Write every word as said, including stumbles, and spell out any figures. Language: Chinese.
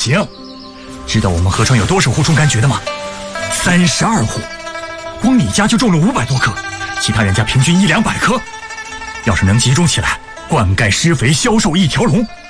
行。知道我们河川有多少户种柑橘的吗？三十二户，光你家就种了五百多棵，其他人家平均一两百棵。要是能集中起来，灌溉、施肥、销售一条龙，